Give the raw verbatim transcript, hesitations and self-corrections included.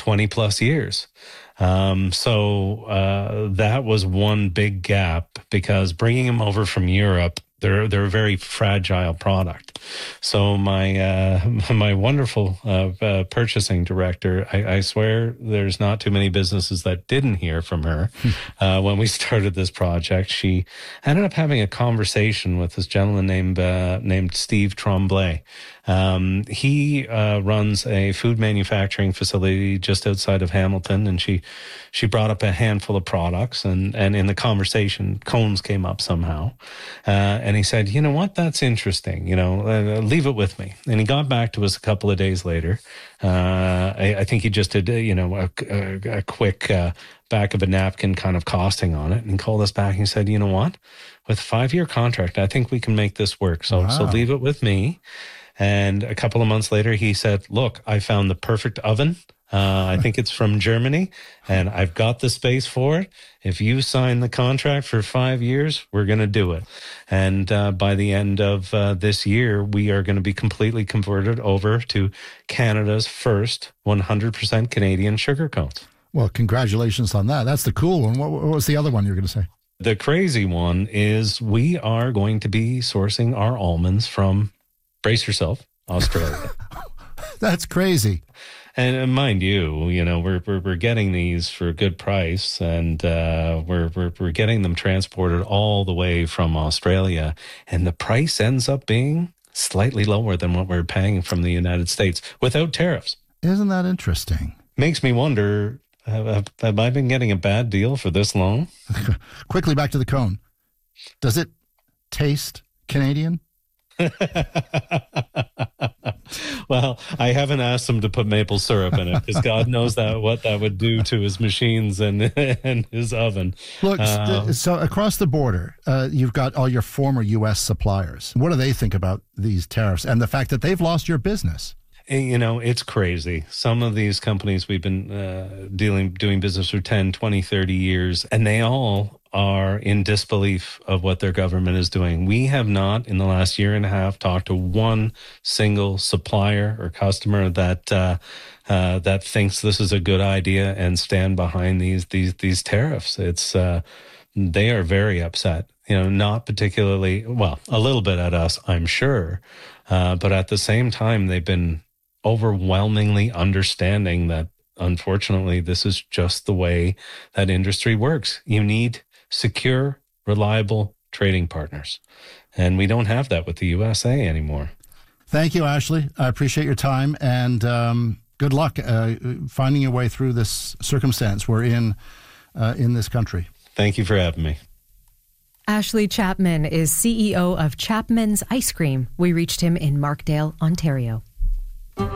twenty plus years. Um, so uh, that was one big gap, because bringing them over from Europe, they're they're a very fragile product. So my uh, my wonderful uh, uh, purchasing director, I, I swear there's not too many businesses that didn't hear from her uh, when we started this project. She ended up having a conversation with this gentleman named uh, named Steve Tremblay. Um, he uh, runs a food manufacturing facility just outside of Hamilton, and she she brought up a handful of products, and and in the conversation, cones came up somehow, uh, and he said, "You know what? That's interesting. You know, uh, leave it with me." And he got back to us a couple of days later. Uh, I, I think he just did, you know, a, a, a quick uh, back of a napkin kind of costing on it, and called us back and he said, "You know what? With a five-year contract, I think we can make this work. So, wow. so leave it with me." And a couple of months later, he said, "Look, I found the perfect oven. Uh, I think it's from Germany, and I've got the space for it. If you sign the contract for five years, we're going to do it." And uh, by the end of uh, this year, we are going to be completely converted over to Canada's first one hundred percent Canadian sugar cones. Well, congratulations on that. That's the cool one. What, what was the other one you were going to say? The crazy one is we are going to be sourcing our almonds from, brace yourself, Australia. That's crazy. And mind you, you know, we're we're, we're getting these for a good price, and uh, we're, we're we're getting them transported all the way from Australia, and the price ends up being slightly lower than what we're paying from the United States without tariffs. Isn't that interesting? Makes me wonder, have, have I been getting a bad deal for this long? Quickly back to the cone. Does it taste Canadian? Well, I haven't asked him to put maple syrup in it, because God knows that what that would do to his machines and and his oven. Look, uh, so across the border, uh, you've got all your former U S suppliers. What do they think about these tariffs and the fact that they've lost your business? You know, it's crazy. Some of these companies we've been uh, dealing, doing business for ten, twenty, thirty years, and they all are in disbelief of what their government is doing. We have not, in the last year and a half, talked to one single supplier or customer that uh, uh, that thinks this is a good idea and stand behind these these these tariffs. It's uh, they are very upset. You know, not particularly, well, a little bit at us, I'm sure, uh, but at the same time, they've been overwhelmingly understanding that, unfortunately, this is just the way that industry works. You need secure, reliable trading partners, and we don't have that with the U S A anymore. Thank you, Ashley. I appreciate your time, and um, good luck uh, finding your way through this circumstance we're in uh, in this country. Thank you for having me. Ashley Chapman is C E O of Chapman's Ice Cream. We reached him in Markdale, Ontario.